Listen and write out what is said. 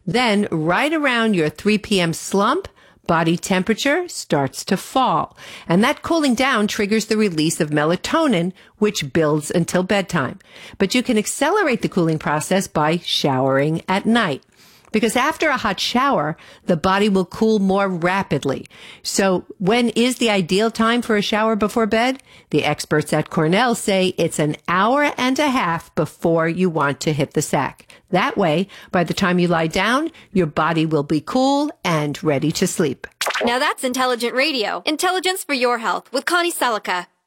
Then, right around your 3 p.m. slump, body temperature starts to fall. And that cooling down triggers the release of melatonin, which builds until bedtime. But you can accelerate the cooling process by showering at night. Because after a hot shower, the body will cool more rapidly. So when is the ideal time for a shower before bed? The experts at Cornell say it's an hour and a half before you want to hit the sack. That way, by the time you lie down, your body will be cool and ready to sleep. Now that's intelligent radio. Intelligence for your health with Connie Selica.